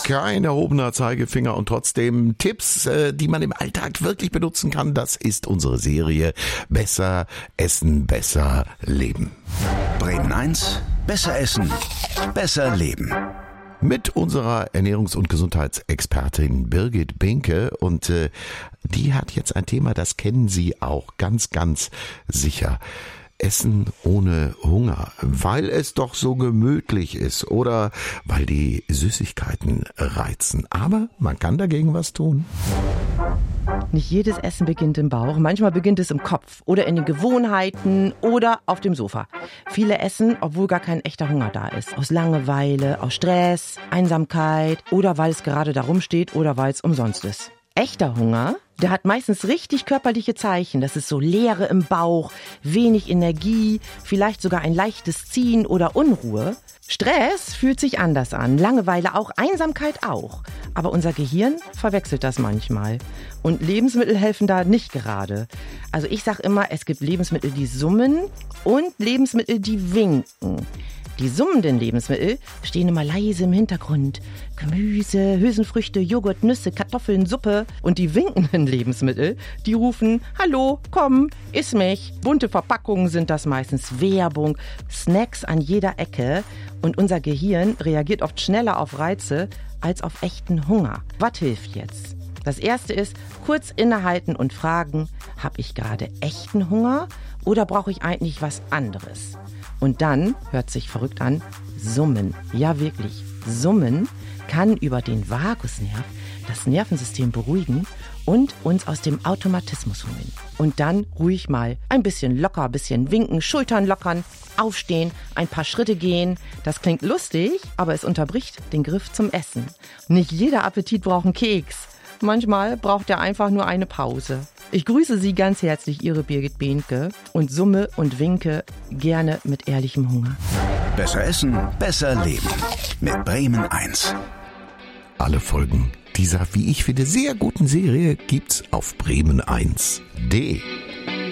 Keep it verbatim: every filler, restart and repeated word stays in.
Kein erhobener Zeigefinger und trotzdem Tipps, äh, die man im Alltag wirklich benutzen kann. Das ist unsere Serie Besser essen, besser leben. Bremen eins, besser essen, besser leben. Mit unserer Ernährungs- und Gesundheitsexpertin Birgit Binke, und äh, die hat jetzt ein Thema, das kennen Sie auch ganz, ganz sicher. Essen ohne Hunger, weil es doch so gemütlich ist oder weil die Süßigkeiten reizen. Aber man kann dagegen was tun. Nicht jedes Essen beginnt im Bauch, manchmal beginnt es im Kopf oder in den Gewohnheiten oder auf dem Sofa. Viele essen, obwohl gar kein echter Hunger da ist. Aus Langeweile, aus Stress, Einsamkeit oder weil es gerade darum steht oder weil es umsonst ist. Echter Hunger, der hat meistens richtig körperliche Zeichen. Das ist so Leere im Bauch, wenig Energie, vielleicht sogar ein leichtes Ziehen oder Unruhe. Stress fühlt sich anders an, Langeweile auch, Einsamkeit auch. Aber unser Gehirn verwechselt das manchmal. Und Lebensmittel helfen da nicht gerade. Also ich sag immer, es gibt Lebensmittel, die summen und Lebensmittel, die winken. Die summenden Lebensmittel stehen immer leise im Hintergrund. Gemüse, Hülsenfrüchte, Joghurt, Nüsse, Kartoffeln, Suppe. Und die winkenden Lebensmittel, die rufen, hallo, komm, iss mich. Bunte Verpackungen sind das meistens, Werbung, Snacks an jeder Ecke. Und unser Gehirn reagiert oft schneller auf Reize als auf echten Hunger. Was hilft jetzt? Das erste ist, kurz innehalten und fragen, habe ich gerade echten Hunger oder brauche ich eigentlich was anderes? Und dann, hört sich verrückt an, Summen. Ja, wirklich. Summen kann über den Vagusnerv das Nervensystem beruhigen und uns aus dem Automatismus holen. Und dann ruhig mal ein bisschen locker, ein bisschen winken, Schultern lockern, aufstehen, ein paar Schritte gehen. Das klingt lustig, aber es unterbricht den Griff zum Essen. Nicht jeder Appetit braucht einen Keks. Manchmal braucht er einfach nur eine Pause. Ich grüße Sie ganz herzlich, Ihre Birgit Binke, und summe und winke gerne mit ehrlichem Hunger. Besser essen, besser leben. Mit Bremen eins. Alle Folgen dieser, wie ich finde, sehr guten Serie gibt's auf bremen eins punkt de.